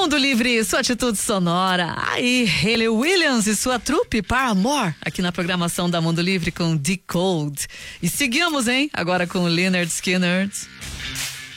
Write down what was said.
Mundo Livre, sua atitude sonora. Aí, Hayley Williams e sua trupe Paramore, aqui na programação da Mundo Livre com Decode. E seguimos, hein? Agora com o Lynyrd Skynyrd.